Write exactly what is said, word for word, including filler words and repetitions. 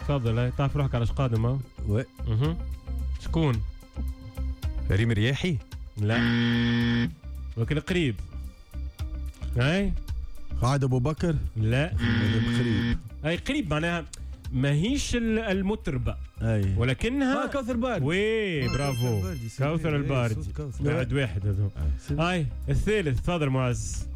تفضل. هاي تعرف روحك على اش قادم؟ ها وي اها شكون؟ ريم رياحي؟ لا ولكن قريب. هاي قاعد ابو بكر؟ لا قريب. هاي قريب معناها ماهيش المطربة اي ولكنها اه كوثر باردي. وي برافو كوثر الباردي. واحد واحد هذو. هاي الثالث تفضل معز.